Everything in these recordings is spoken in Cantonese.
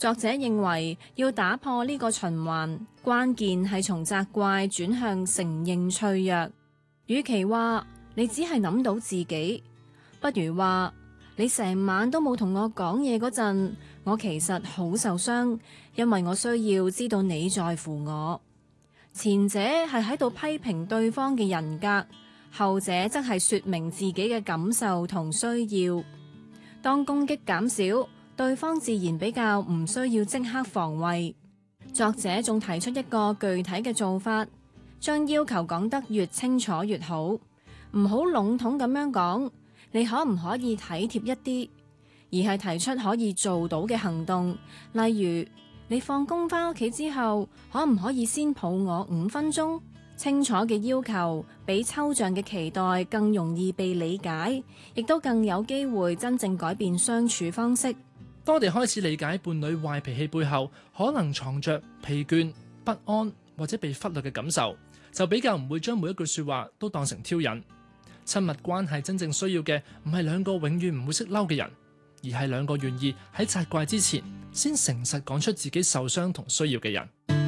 作者認為要打破呢個循環，關鍵係從責怪轉向承認脆弱。與其話你只係諗到自己，不如話你成晚都冇同我講嘢嗰陣，我其實好受傷，因為我需要知道你在乎我。前者係喺度批評對方嘅人格，後者則係說明自己嘅感受同需要。當攻擊減少，對方自然比較唔需要即刻防衛。作者仲提出一個具體嘅做法，將要求講得越清楚越好，唔好籠統咁樣講，你可唔可以體貼一啲，而係提出可以做到嘅行動，例如你放工返屋企之後，可唔可以先抱我5分鐘？清楚嘅要求比抽象嘅期待更容易被理解，亦都更有機會真正改變相處方式。 當我哋開始理解伴侶壞脾氣背後可能藏着疲倦、不安或者被忽略嘅感受，就比較唔會將每一句說話都當成挑釁。親密關係真正需要嘅唔係兩個永遠唔會識嬲嘅人，而係兩個願意喺責怪之前先誠實講出自己受傷同需要嘅人。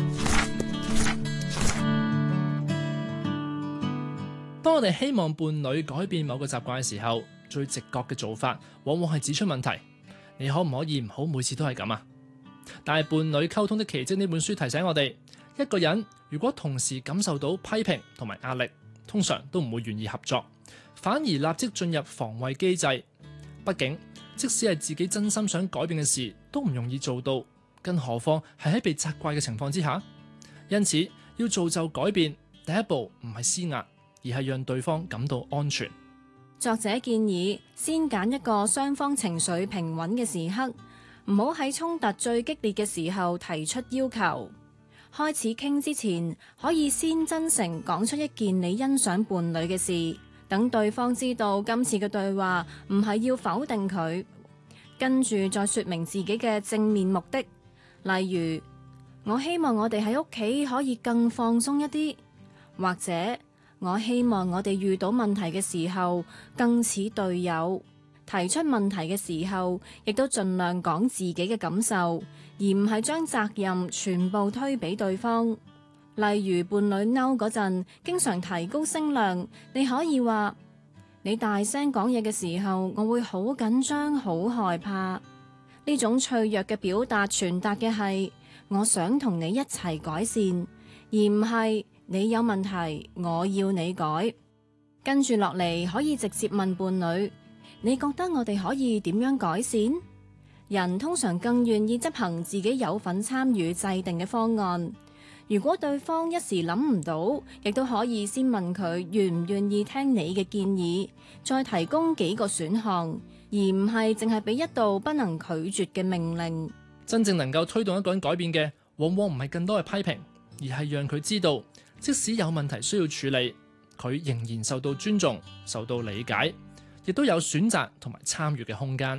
當我哋希望伴侶改變某個習慣嘅時候，最直覺嘅做法往往係指出問題。你可唔可以唔好每次都係咁啊？但係《伴侶溝通的奇蹟》呢本書提醒我哋，一個人如果同時感受到批評同埋壓力，通常都唔會願意合作，反而立即進入防衛機制。畢竟即使係自己真心想改變嘅事，都唔容易做到，更何況係喺被責怪嘅情況之下。因此要造就改變，第一步唔係施壓，而係讓對方感到安全。 作者建議先揀一個雙方情緒平穩嘅時刻，唔好喺衝突最激烈嘅時候提出要求。開始傾之前，可以先真誠講出一件你欣賞伴侶嘅事，等對方知道今次嘅對話唔係要否定佢，跟住再說明自己嘅正面目的。例如，我希望我哋喺屋企可以更放鬆一啲，或者我希望我哋遇到問題嘅時候更似隊友。提出問題嘅時候，亦都盡量講自己嘅感受，而唔係將責任全部推俾對方。例如伴侶嬲嗰陣，經常提高聲量，你可以話：你大聲講嘢嘅時候，我會好緊張、好害怕。呢種脆弱嘅表達傳達嘅係我想同你一齊改善，而唔係你有問題，我要你改。跟住落嚟可以直接問伴侶：你覺得我哋可以點樣改善？人通常更願意執行自己有份參與制定嘅方案。如果對方一時諗唔到，亦都可以先問佢願唔願意聽你嘅建議，再提供幾個選項，而唔係淨係俾一道不能拒絕嘅命令。 真正能夠推動一個人改變嘅，往往唔係更多嘅批評，而係讓佢知道，即使有問題需要處理，佢仍然受到尊重、受到理解，亦都有選擇同埋參與嘅空間。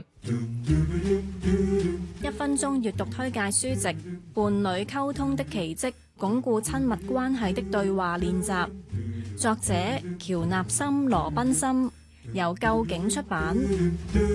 1分鐘閱讀推介書籍《伴侶溝通的奇蹟》，鞏固親密關係的對話練習。作者喬納森·羅賓森，由究竟出版。